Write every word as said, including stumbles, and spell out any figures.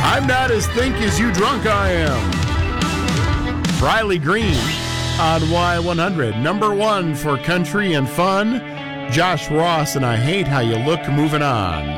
I'm not as think as you drunk I am. Riley Green on Y one hundred. Number one for country and fun. Josh Ross and I Hate How You Look moving on.